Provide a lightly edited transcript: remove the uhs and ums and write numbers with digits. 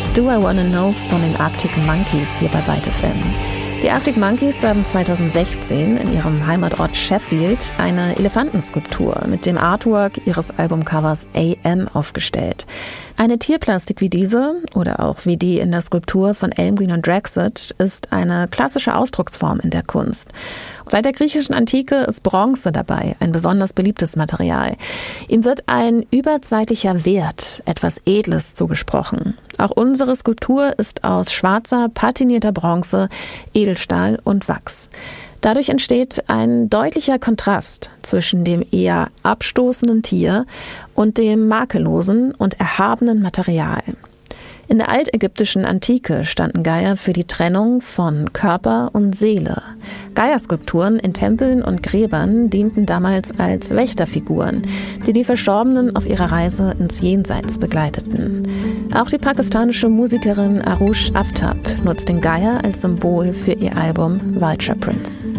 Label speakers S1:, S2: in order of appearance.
S1: Do I Wanna Know von den Arctic Monkeys hier bei Byte FM. Die Arctic Monkeys haben 2016 in ihrem Heimatort Sheffield eine Elefantenskulptur mit dem Artwork ihres Albumcovers AM aufgestellt. Eine Tierplastik wie diese, oder auch wie die in der Skulptur von Elmgreen und Draxit, ist eine klassische Ausdrucksform in der Kunst. Seit der griechischen Antike ist Bronze dabei, ein besonders beliebtes Material. Ihm wird ein überzeitlicher Wert, etwas Edles zugesprochen. Auch unsere Skulptur ist aus schwarzer, patinierter Bronze, Edelstahl und Wachs. Dadurch entsteht ein deutlicher Kontrast zwischen dem eher abstoßenden Tier und dem makellosen und erhabenen Material. In der altägyptischen Antike standen Geier für die Trennung von Körper und Seele. Geierskulpturen in Tempeln und Gräbern dienten damals als Wächterfiguren, die die Verstorbenen auf ihrer Reise ins Jenseits begleiteten. Auch die pakistanische Musikerin Arush Aftab nutzt den Geier als Symbol für ihr Album Vulture Prince.